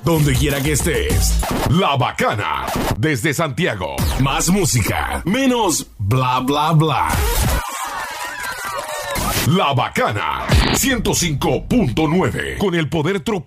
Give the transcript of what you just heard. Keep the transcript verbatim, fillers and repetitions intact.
donde quiera que estés. La Bacana, desde Santiago. Más música, menos bla bla bla. La Bacana, ciento cinco punto nueve, con el poder tropical